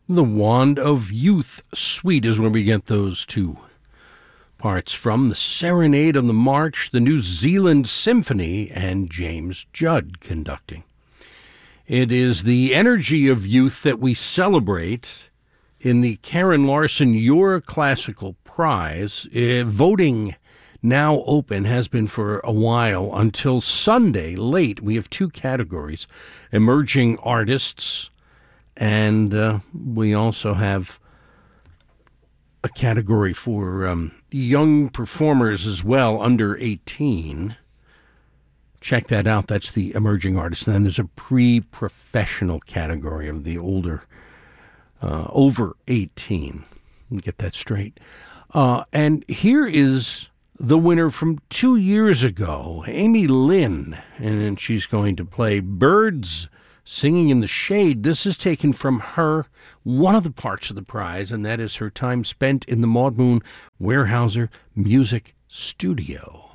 The Wand of Youth Suite is where we get those two parts from. The Serenade on the March, the New Zealand Symphony, and James Judd conducting. It is the energy of youth that we celebrate in the Karen Larson Your Classical Prize. Voting now open, has been for a while, until Sunday late. We have two categories: emerging artists, and we also have a category for young performers as well, under 18. Check that out. That's the emerging artists. And then there's a pre-professional category of the older, over 18. Get that straight. And here is the winner from 2 years ago, Amy Lynn, and she's going to play Birds Singing in the Shade. This is taken from her, one of the parts of the prize, and that is her time spent in the Maud Moon Weyerhaeuser Music Studio.